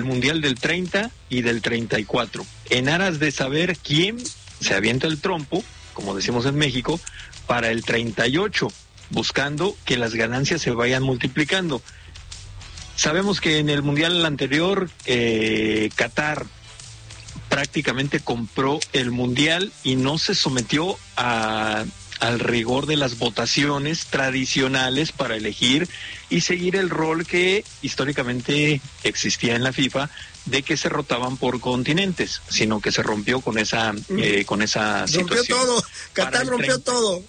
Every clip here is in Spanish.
Mundial del 30 y del 34, en aras de saber quién se avienta el trompo, como decimos en México, para el 38, buscando que las ganancias se vayan multiplicando. Sabemos que en el Mundial anterior, Qatar prácticamente compró el Mundial y no se sometió al rigor de las votaciones tradicionales para elegir y seguir el rol que históricamente existía en la FIFA de que se rotaban por continentes, sino que se rompió con esa situación. Rompió todo, Qatar rompió todo.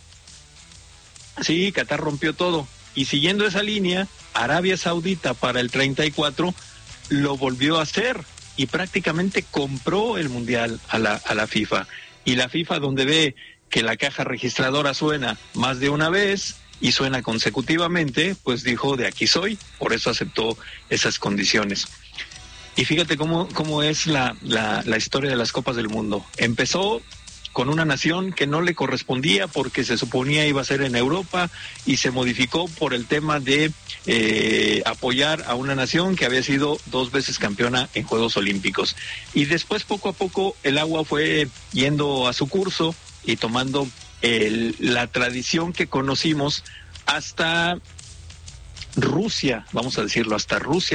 Sí, Qatar rompió todo. Y siguiendo esa línea, Arabia Saudita para el 34 lo volvió a hacer y prácticamente compró el Mundial a la FIFA. Y la FIFA, donde ve que la caja registradora suena más de una vez y suena consecutivamente, pues dijo, de aquí soy, por eso aceptó esas condiciones. Y fíjate cómo es la historia de las Copas del Mundo. Empezó con una nación que no le correspondía porque se suponía iba a ser en Europa y se modificó por el tema de apoyar a una nación que había sido 2 veces campeona en Juegos Olímpicos. Y después, poco a poco, el agua fue yendo a su curso y tomando la tradición que conocimos hasta Rusia, vamos a decirlo, hasta Rusia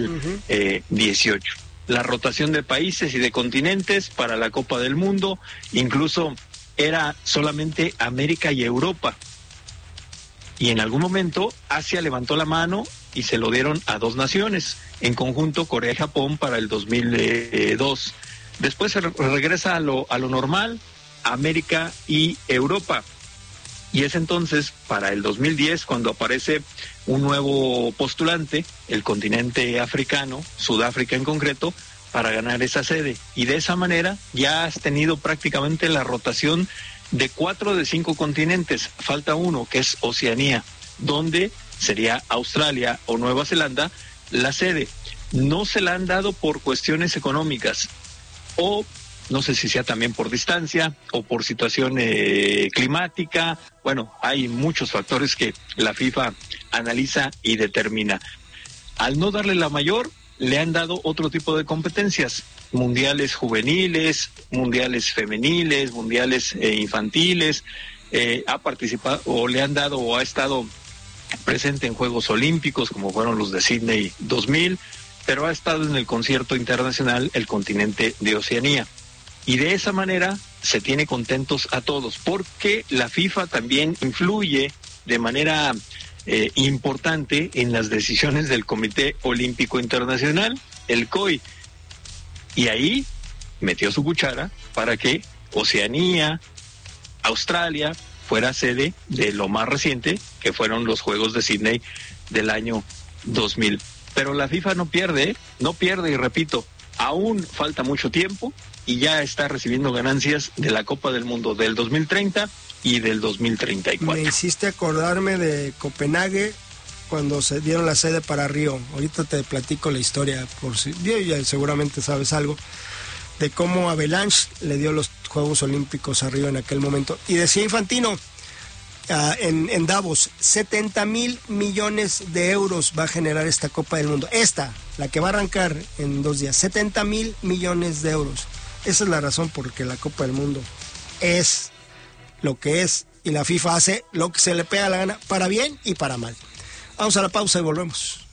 2018. La rotación de países y de continentes para la Copa del Mundo, incluso era solamente América y Europa. Y en algún momento Asia levantó la mano y se lo dieron a 2 naciones, en conjunto Corea y Japón para el 2002. Después se regresa a lo normal, América y Europa. Y es entonces, para el 2010, cuando aparece un nuevo postulante, el continente africano, Sudáfrica en concreto, para ganar esa sede. Y de esa manera ya has tenido prácticamente la rotación de 4 de 5 continentes. Falta uno, que es Oceanía, donde sería Australia o Nueva Zelanda la sede. No se la han dado por cuestiones económicas, o no sé si sea también por distancia o por situación climática. Bueno, hay muchos factores que la FIFA analiza y determina. Al no darle la mayor, le han dado otro tipo de competencias, mundiales juveniles, mundiales femeniles, mundiales infantiles. Ha participado o le han dado o ha estado presente en Juegos Olímpicos, como fueron los de Sydney 2000, pero ha estado en el concierto internacional el continente de Oceanía. Y de esa manera se tiene contentos a todos, porque la FIFA también influye de manera importante en las decisiones del Comité Olímpico Internacional, el COI. Y ahí metió su cuchara para que Oceanía, Australia, fuera sede de lo más reciente, que fueron los Juegos de Sydney del año 2000. Pero la FIFA no pierde, y repito, aún falta mucho tiempo y ya está recibiendo ganancias de la Copa del Mundo del 2030 y del 2034. Me hiciste acordarme de Copenhague cuando se dieron la sede para Río. Ahorita te platico la historia, por si ya seguramente sabes algo, de cómo Avalanche le dio los Juegos Olímpicos a Río en aquel momento. Y decía Infantino, en Davos, 70,000 millones de euros va a generar esta Copa del Mundo. La que va a arrancar en 2 días, 70,000 millones de euros. Esa es la razón por que la Copa del Mundo es lo que es, y la FIFA hace lo que se le pega la gana, para bien y para mal. Vamos a la pausa y volvemos.